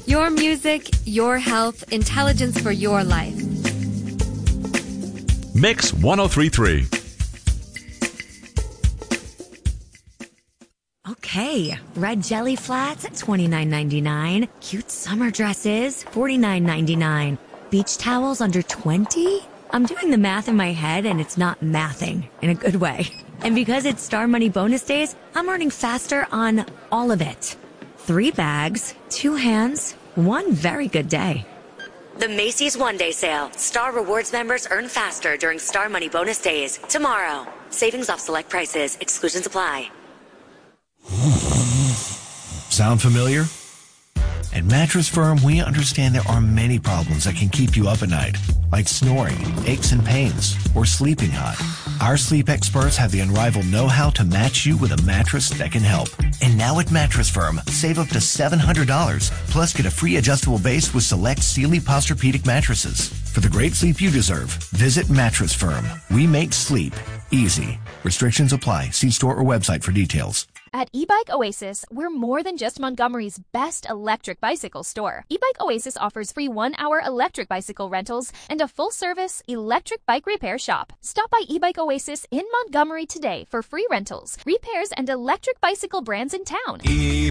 Your music, your health, intelligence for your life. Mix 1033. Okay, red jelly flats at $29.99. Cute summer dresses, $49.99. Beach towels under $20? I'm doing the math in my head and it's not mathing in a good way. And because it's Star Money bonus days, I'm earning faster on all of it. 3 bags, 2 hands, 1 very good day. The Macy's One Day Sale. Star Rewards members earn faster during Star Money bonus days. Tomorrow. Savings off select prices. Exclusions apply. Sound familiar? At Mattress Firm, we understand there are many problems that can keep you up at night, like snoring, aches and pains, or sleeping hot. Our sleep experts have the unrivaled know-how to match you with a mattress that can help. And now at Mattress Firm, save up to $700, plus get a free adjustable base with select Sealy Posturepedic mattresses. For the great sleep you deserve, visit Mattress Firm. We make sleep easy. Restrictions apply. See store or website for details. At eBike Oasis, we're more than just Montgomery's best electric bicycle store. eBike Oasis offers free 1-hour electric bicycle rentals and a full-service electric bike repair shop. Stop by eBike Oasis in Montgomery today for free rentals, repairs, and electric bicycle brands in town.